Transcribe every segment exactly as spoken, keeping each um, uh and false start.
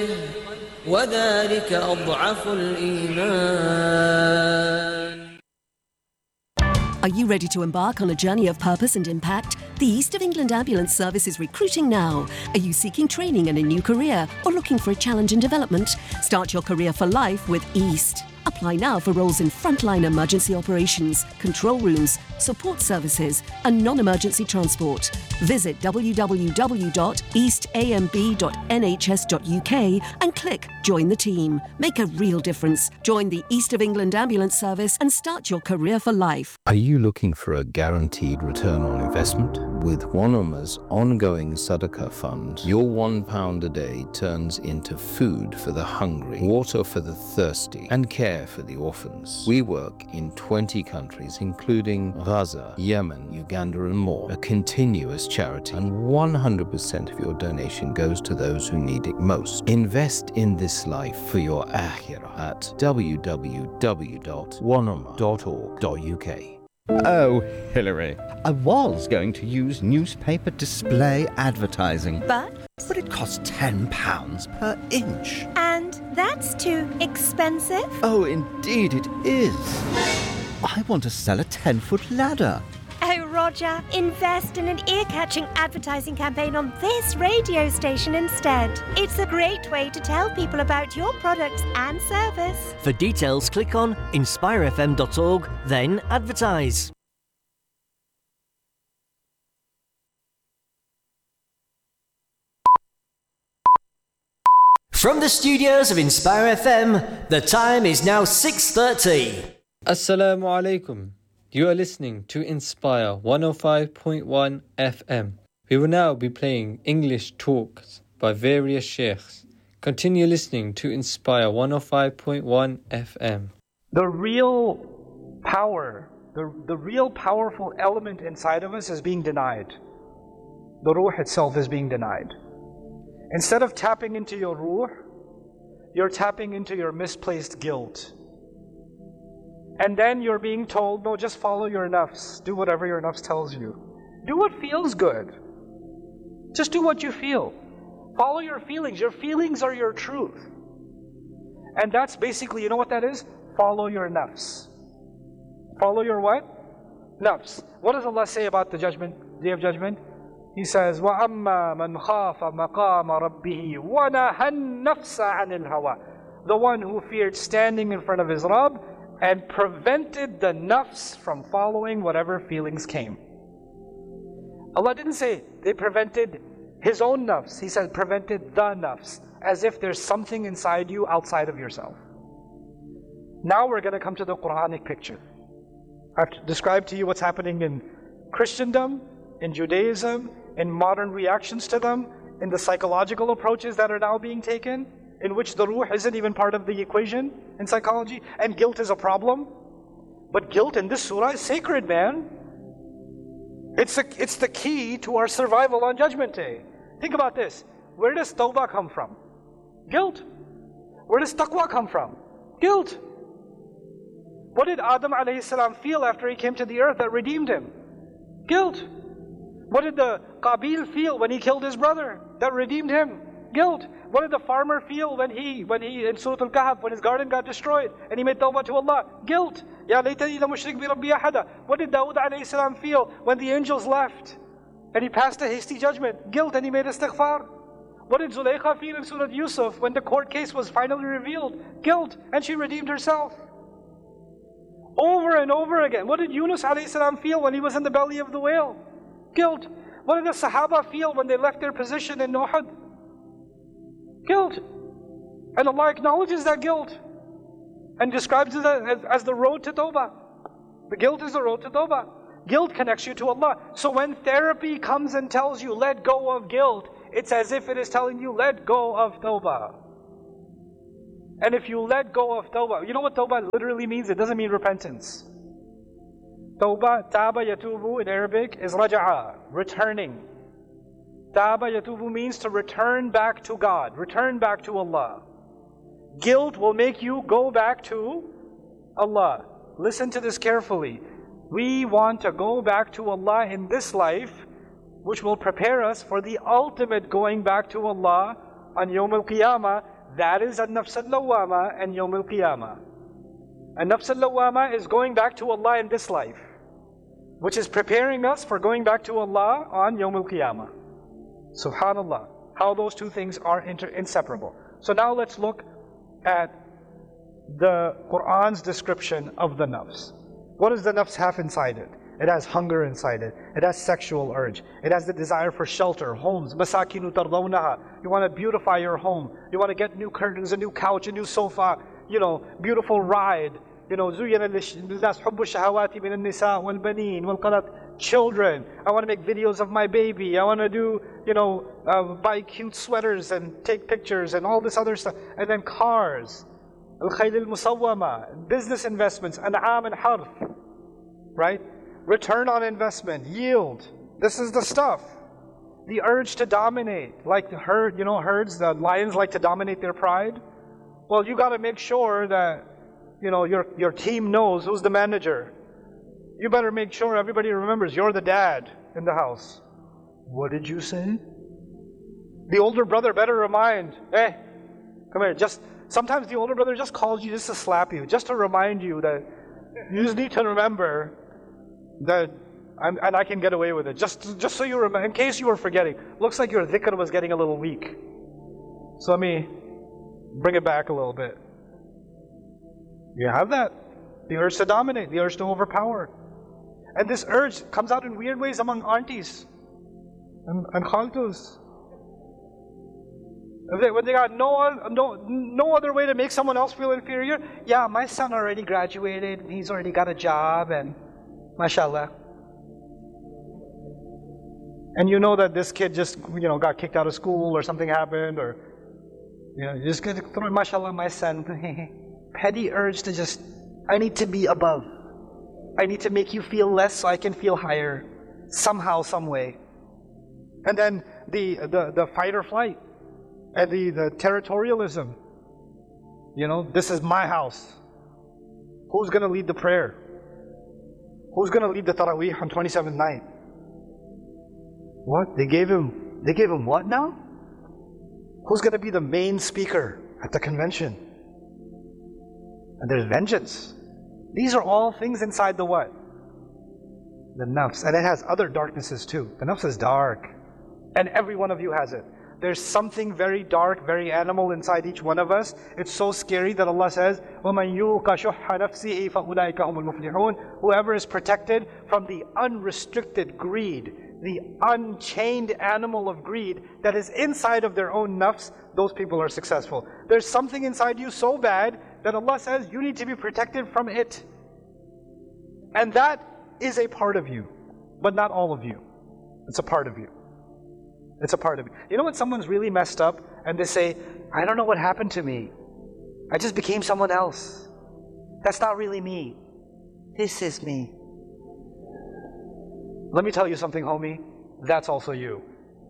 وذلك أضعف الإيمان. Are you ready to embark on a journey of purpose and impact? The East of England Ambulance Service is recruiting now. Are you seeking training in a new career or looking for a challenge in development? Start your career for life with East. Apply now for roles in frontline emergency operations, control rooms, support services and non-emergency transport. Visit w w w dot east a m b dot n h s dot u k and click Join the Team. Make a real difference. Join the East of England Ambulance Service and start your career for life. Are you looking for a guaranteed return on investment? With One Ummah's ongoing Sadaqah fund, your one pound a day turns into food for the hungry, water for the thirsty, and care for the orphans. We work in twenty countries, including Gaza, Yemen, Uganda, and more. A continuous charity, and one hundred percent of your donation goes to those who need it most. Invest in this life for your akhirah at w w w dot one ummah dot org dot u k. Oh, Hillary, I was going to use newspaper display advertising. But? But it costs ten pounds per inch. And that's too expensive? Oh, indeed it is. I want to sell a ten-foot ladder. Oh, Roger, invest in an ear-catching advertising campaign on this radio station instead. It's a great way to tell people about your products and service. For details, click on inspire f m dot org, then advertise. From the studios of Inspire F M, the time is now six thirty. Assalamu alaikum. You are listening to Inspire one oh five point one F M. We will now be playing English talks by various sheikhs. Continue listening to Inspire one oh five point one F M. The real power, the, the real powerful element inside of us is being denied. The ruh itself is being denied. Instead of tapping into your ruh, you're tapping into your misplaced guilt. And then you're being told, no, just follow your nafs. Do whatever your nafs tells you. Do what feels good. Just do what you feel. Follow your feelings. Your feelings are your truth. And that's basically, you know what that is? Follow your nafs. Follow your what? Nafs. What does Allah say about the judgment, Day of Judgment? He says, وَأَمَّا مَنْ خَافَ مَقَامَ رَبِّهِ وَنَهَى النَّفْسَ عَنِ الْهَوَى. The one who feared standing in front of his Rabb and prevented the nafs from following whatever feelings came. Allah didn't say they prevented His own nafs. He said prevented the nafs, as if there's something inside you outside of yourself. Now we're going to come to the Quranic picture. I've described to you what's happening in Christendom, in Judaism, in modern reactions to them, in the psychological approaches that are now being taken, in which the ruh isn't even part of the equation in psychology, and guilt is a problem. But guilt in this surah is sacred, man. It's, a, it's the key to our survival on Judgment Day. Think about this. Where does tawbah come from? Guilt. Where does taqwa come from? Guilt. What did Adam alayhi salam feel after he came to the earth that redeemed him? Guilt. What did the Qabil feel when he killed his brother that redeemed him? Guilt. What did the farmer feel when he, when he in Surah Al-Kahf, when his garden got destroyed and he made tawbah to Allah? Guilt. Ya laytani lam ushrik bi rabbi ahada. What did Dawood alayhi salam feel when the angels left and he passed a hasty judgment? Guilt, and he made istighfar. What did Zulaykha feel in Surah Yusuf when the court case was finally revealed? Guilt, and she redeemed herself. Over and over again. What did Yunus alayhi salam feel when he was in the belly of the whale? Guilt. What did the Sahaba feel when they left their position in Uhud? Guilt. And Allah acknowledges that guilt and describes it as, as the road to Tawbah. The guilt is the road to Tawbah. Guilt connects you to Allah. So when therapy comes and tells you, let go of guilt, it's as if it is telling you, let go of Tawbah. And if you let go of Tawbah, you know what Tawbah literally means? It doesn't mean repentance. Tawbah, Taba Yatubu in Arabic is Raja'a, returning. Taba Yatubu means to return back to God, return back to Allah. Guilt will make you go back to Allah. Listen to this carefully. We want to go back to Allah in this life, which will prepare us for the ultimate going back to Allah on Yawm al-Qiyamah, That is an-nafs al-lawwama and Yawm al-Qiyamah. An-nafs al-lawwama is going back to Allah in this life, which is preparing us for going back to Allah on Yawm al-Qiyamah. Subhanallah, how those two things are inter inseparable. So now let's look at the Qur'an's description of the nafs. What does the nafs have inside it? It has hunger inside it. It has sexual urge. It has the desire for shelter, homes. Masakinu tardawnaha. You want to beautify your home. You want to get new curtains, a new couch, a new sofa, you know, beautiful ride. You know, زُيِّنَ لِلنَّاسِ حُبُّ الشَّهَوَاتِ مِنَ النِّسَاءِ وَالْبَنِينَ وَالْقَنَاطِيرِ. Children. I want to make videos of my baby. I want to do, you know, uh, buy cute sweaters and take pictures and all this other stuff. And then cars. Al-khayl al-musawwama. Business investments. An'am and harf. Right? Return on investment, yield. This is the stuff. The urge to dominate, like the herd, you know, herds, the lions like to dominate their pride. Well, you got to make sure that, you know, your your team knows who's the manager. You better make sure everybody remembers you're the dad in the house. What did you say? The older brother better remind, hey, come here. Just sometimes the older brother just calls you just to slap you, just to remind you that you just need to remember that, I'm, and I can get away with it. Just, just so you remember, in case you were forgetting. Looks like your dhikr was getting a little weak. So let me bring it back a little bit. You have that. The urge to dominate, the urge to overpower. And this urge comes out in weird ways among aunties and, and khaltus. They, when they got no, no, no other way to make someone else feel inferior, yeah, my son already graduated, he's already got a job, and mashallah. And you know that this kid just, you know, got kicked out of school or something happened, or, you know, you just get to throw, mashallah, my son. Petty urge to just, I need to be above. I need to make you feel less so I can feel higher. Somehow, some way. And then the, the, the fight or flight. And the, the territorialism. You know, this is my house. Who's going to lead the prayer? Who's going to lead the Taraweeh on twenty-seventh night? What? They gave him, they gave him what now? Who's going to be the main speaker at the convention? And there's vengeance. These are all things inside the what? The nafs. And it has other darknesses too. The nafs is dark. And every one of you has it. There's something very dark, very animal inside each one of us. It's so scary that Allah says, وَمَنْ يُوقَ شُحَّ نَفْسِهِ فَأُولَٰئِكَ هُمُ الْمُفْلِحُونَ. Whoever is protected from the unrestricted greed, the unchained animal of greed that is inside of their own nafs, those people are successful. There's something inside you so bad that Allah says you need to be protected from it. And that is a part of you, but not all of you. It's a part of you. It's a part of you. You know when someone's really messed up and they say, I don't know what happened to me. I just became someone else. That's not really me. This is me. Let me tell you something, homie. That's also you.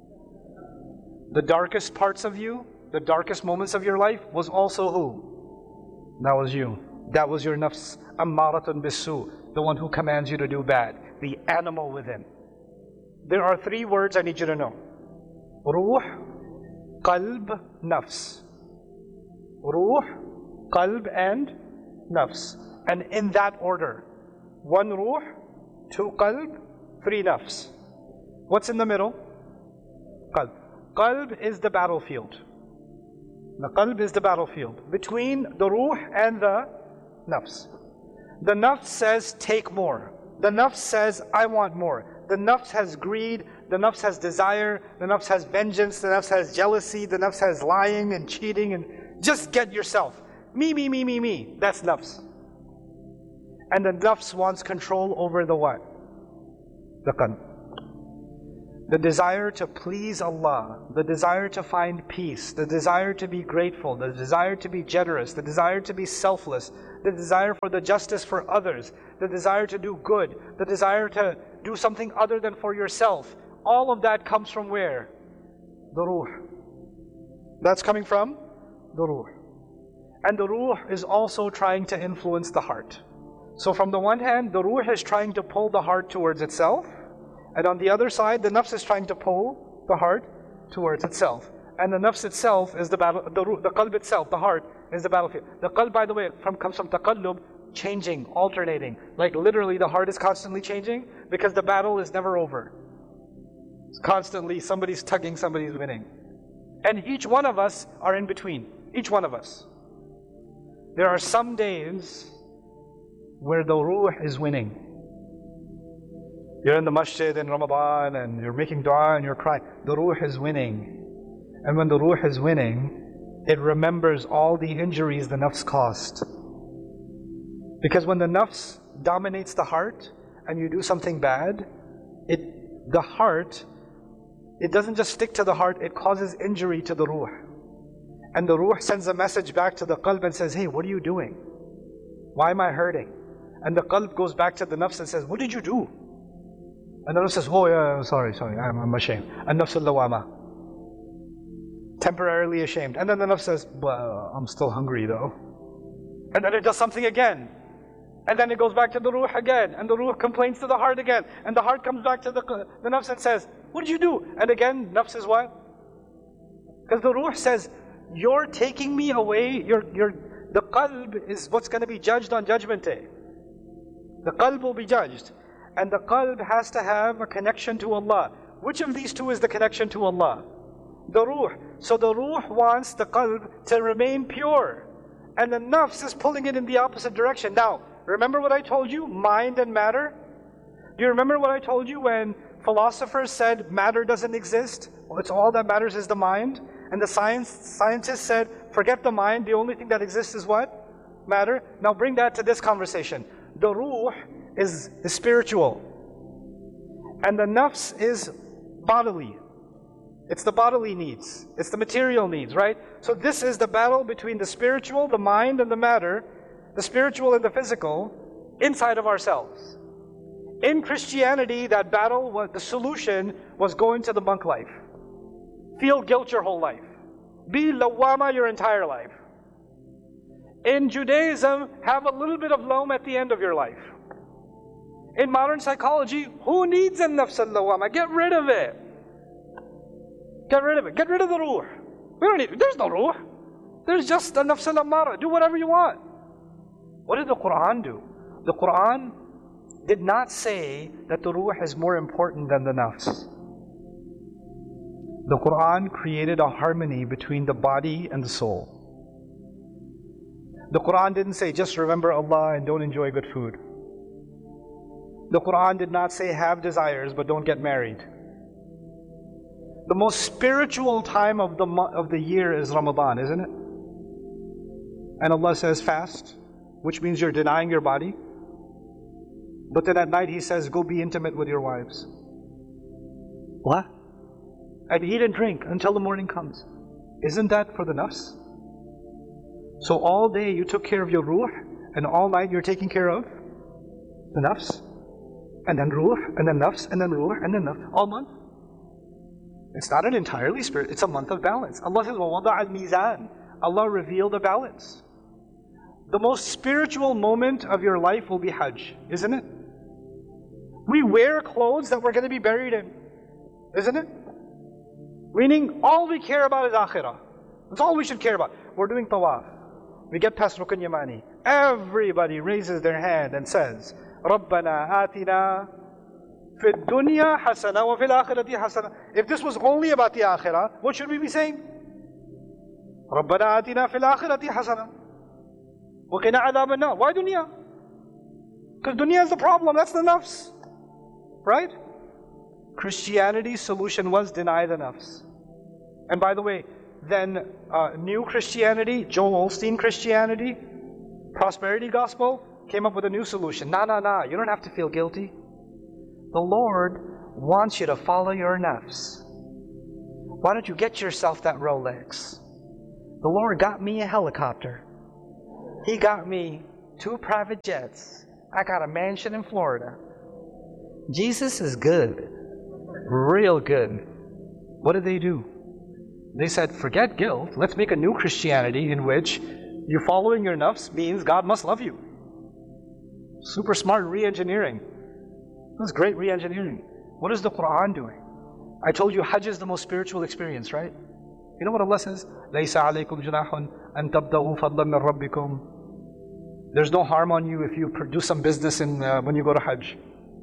The darkest parts of you, the darkest moments of your life was also who? That was you. That was your nafs, ammaratun bisu, the one who commands you to do bad, the animal within. There are three words I need you to know. Ruh, qalb, nafs. Ruh, qalb and nafs. And in that order. One ruh, two qalb, three nafs. What's in the middle? Qalb. Qalb is the battlefield. The qalb is the battlefield between the ruh and the nafs. The nafs says, take more. The nafs says, I want more. The nafs has greed, the nafs has desire, the nafs has vengeance, the nafs has jealousy, the nafs has lying and cheating and just get yourself. Me, me, me, me, me. That's nafs. And the nafs wants control over the what? The qalb. The desire to please Allah, the desire to find peace, the desire to be grateful, the desire to be generous, the desire to be selfless, the desire for the justice for others, the desire to do good, the desire to do something other than for yourself. All of that comes from where? The ruh. That's coming from the ruh. And the ruh is also trying to influence the heart. So from the one hand, the ruh is trying to pull the heart towards itself. And on the other side, the nafs is trying to pull the heart towards itself. and the nafs itself is the battle, the, the qalb itself, the heart, is the battlefield. The qalb, by the way, from, comes from taqallub, changing, alternating. Like literally the heart is constantly changing because the battle is never over. It's constantly, somebody's tugging, somebody's winning. And each one of us are in between. Each one of us. There are some days where the ruh is winning. You're in the masjid in Ramadan and you're making dua and you're crying. The ruh is winning. And when the ruh is winning, it remembers all the injuries the nafs caused. Because when the nafs dominates the heart and you do something bad, it the heart, it doesn't just stick to the heart, it causes injury to the ruh. And the ruh sends a message back to the qalb and says, hey, what are you doing? Why am I hurting? And the qalb goes back to the nafs and says, what did you do? And the nafs says, oh yeah, sorry, sorry, I'm, I'm ashamed. And nafs al-lawama, temporarily ashamed. And then the nafs says, well, I'm still hungry though. And then it does something again. And then it goes back to the ruh again. And the ruh complains to the heart again. And the heart comes back to the, the nafs and says, what did you do? And again, nafs is what? Because the ruh says, you're taking me away. You're, you're, the qalb is what's going to be judged on Judgment Day. The qalb will be judged. And the qalb has to have a connection to Allah. Which of these two is the connection to Allah? The ruh. So the ruh wants the qalb to remain pure. And the nafs is pulling it in the opposite direction. Now, remember what I told you? Mind and matter? Do you remember what I told you when philosophers said matter doesn't exist? Well, it's all that matters is the mind. And the science scientists said, forget the mind, the only thing that exists is what? Matter. Now bring that to this conversation. The ruh is, is spiritual. And the nafs is bodily. It's the bodily needs. It's the material needs, right? So this is the battle between the spiritual, the mind, and the matter, the spiritual and the physical, inside of ourselves. In Christianity, that battle, was, the solution was go into the monk life. Feel guilt your whole life. Be lawama your entire life. In Judaism, have a little bit of lawm at the end of your life. In modern psychology, who needs a nafs al-lawama? Get rid of it. Get rid of it. Get rid of the ruh. We don't need it. There's no ruh. There's just a nafs al-ammara. Do whatever you want. What did the Quran do? The Quran did not say that the ruh is more important than the nafs. The Quran created a harmony between the body and the soul. The Quran didn't say just remember Allah and don't enjoy good food. The Quran did not say have desires but don't get married. The most spiritual time of the of the year is Ramadan, isn't it? And Allah says fast, which means you're denying your body. But then at night He says go be intimate with your wives. What? And eat and drink until the morning comes. Isn't that for the nafs? So all day you took care of your ruh, and all night you're taking care of the nafs, and then ruh, and then nafs, and then ruh, and then nafs, all month. It's not an entirely spirit, it's a month of balance. Allah says, وَوَضَعَ الْمِيزَانِ. Allah revealed a balance. The most spiritual moment of your life will be Hajj, isn't it? We wear clothes that we're going to be buried in, isn't it? Meaning, all we care about is akhirah. That's all we should care about. We're doing tawaf. We get past Rukn Yamani. Everybody raises their hand and says, رَبَّنَا آتِنَا فِي الدُّنْيَا حَسَنَةً وَفِي الْآخِرَةِ حَسَنَةً. If this was only about the akhirah, what should we be saying? رَبَّنَا آتِنَا فِي الْآخِرَةِ حَسَنَةً وَقِنَا عَذَابَ النَّارِ. Why dunya? Because dunya is the problem, that's the nafs. Right? Christianity's solution was deny the nafs. And by the way, then uh, new Christianity, Joel Osteen Christianity, prosperity gospel, came up with a new solution. Nah, nah, nah, you don't have to feel guilty. The Lord wants you to follow your nafs. Why don't you get yourself that Rolex? The Lord got me a helicopter. He got me two private jets. I got a mansion in Florida. Jesus is good. Real good. What did they do? They said, forget guilt. Let's make a new Christianity in which you following your nafs means God must love you. Super smart re-engineering. That's great re-engineering. What is the Quran doing? I told you Hajj is the most spiritual experience, right? You know what Allah says? لَيْسَ عَلَيْكُمْ جُنَاحٌ أَن تَبْتَغُوا فَضْلًا مِّن رَبِّكُمْ. There's no harm on you if you do some business in, uh, when you go to Hajj.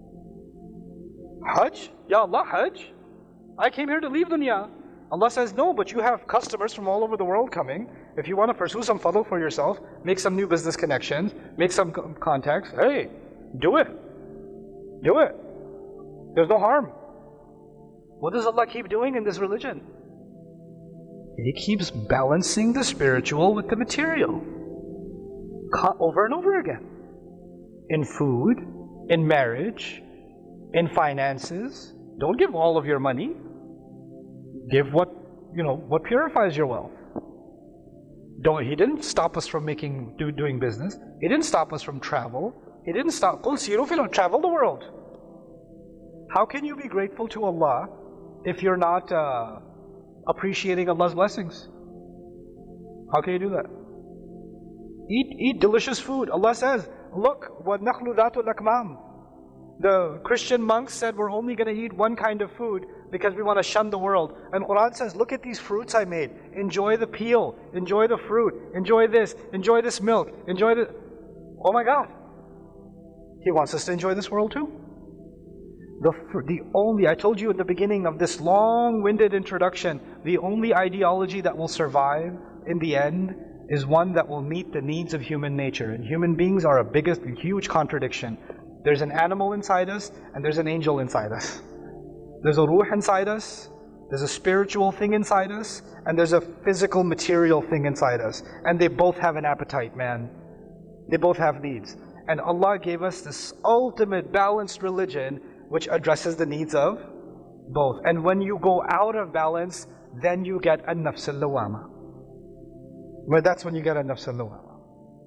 Hajj? Ya Allah, Hajj? I came here to leave dunya. Allah says, no, but you have customers from all over the world coming. If you want to pursue some fadl for yourself, make some new business connections, make some contacts, hey, do it. Do it. There's no harm. What does Allah keep doing in this religion? He keeps balancing the spiritual with the material. Over and over again. In food, in marriage, in finances. Don't give all of your money. Give what, you know, what purifies your wealth. Don't, he didn't stop us from making, do, doing business. He didn't stop us from travel. He didn't stop, قُلْ سِيرُوا فِي الْأَرْضِ, travel the world. How can you be grateful to Allah if you're not uh, appreciating Allah's blessings? How can you do that? Eat, eat delicious food. Allah says, look, وَالنَّخْلُ ذَاتُ الْأَكْمَامِ. The Christian monks said we're only going to eat one kind of food because we want to shun the world. And Quran says, look at these fruits I made. Enjoy the peel. Enjoy the fruit. Enjoy this. Enjoy this milk. Enjoy the... Oh my God. He wants us to enjoy this world too. The, the only, I told you in the beginning of this long-winded introduction, the only ideology that will survive in the end is one that will meet the needs of human nature. And human beings are a biggest, huge contradiction. There's an animal inside us and there's an angel inside us. There's a ruh inside us, there's a spiritual thing inside us, and there's a physical material thing inside us. And they both have an appetite, man. They both have needs. And Allah gave us this ultimate balanced religion which addresses the needs of both. And when you go out of balance, then you get a nafs al-lawama. Well, that's when you get a nafs al-lawama.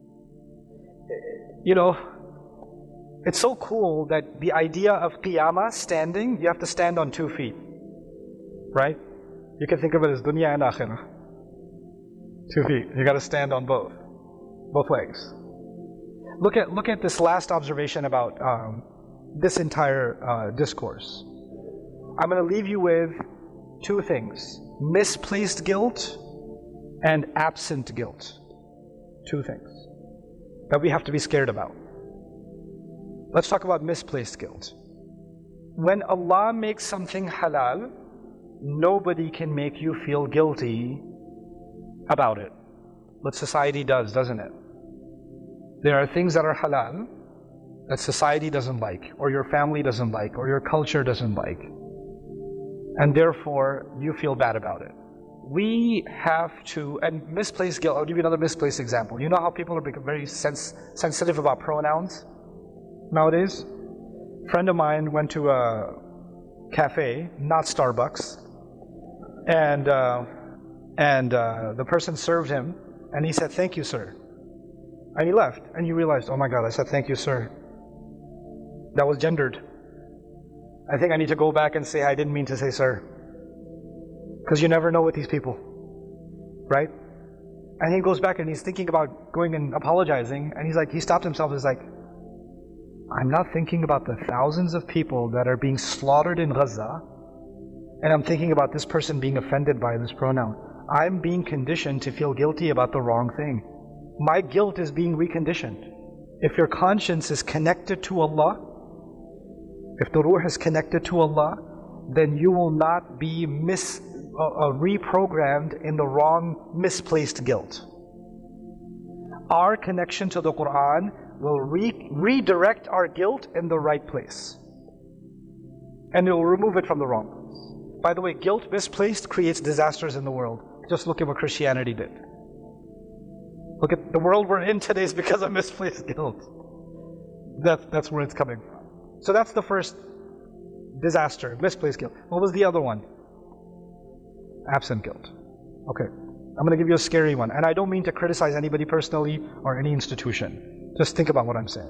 You know, it's so cool that the idea of qiyamah, standing, you have to stand on two feet. Right? You can think of it as dunya and akhirah. Two feet. You got to stand on both. Both legs. Look at, look at this last observation about um, this entire uh, discourse. I'm going to leave you with two things. Misplaced guilt and absent guilt. Two things that we have to be scared about. Let's talk about misplaced guilt. When Allah makes something halal, nobody can make you feel guilty about it. But society does, doesn't it? There are things that are halal that society doesn't like, or your family doesn't like, or your culture doesn't like. And therefore, you feel bad about it. We have to, and misplaced guilt, I'll give you another misplaced example. You know how people are becoming very sens sensitive about pronouns nowadays? A friend of mine went to a cafe, not Starbucks, and uh, and uh, the person served him, and he said, "Thank you, sir." And he left, and you realized, oh my God, I said, "Thank you, sir." That was gendered. I think I need to go back and say I didn't mean to say sir. Because you never know with these people, right? And he goes back and he's thinking about going and apologizing, and he's like, he stopped himself, he's like, I'm not thinking about the thousands of people that are being slaughtered in Gaza, and I'm thinking about this person being offended by this pronoun. I'm being conditioned to feel guilty about the wrong thing. My guilt is being reconditioned. If your conscience is connected to Allah, if the ruh is connected to Allah, then you will not be mis, uh, uh, reprogrammed in the wrong, misplaced guilt. Our connection to the Quran will re redirect our guilt in the right place. And it will remove it from the wrong place. By the way, guilt misplaced creates disasters in the world. Just look at what Christianity did. Look at the world we're in today is because of misplaced guilt. That's, that's where it's coming from. So that's the first disaster, misplaced guilt. What was the other one? Absent guilt. Okay, I'm going to give you a scary one. And I don't mean to criticize anybody personally or any institution. Just think about what I'm saying.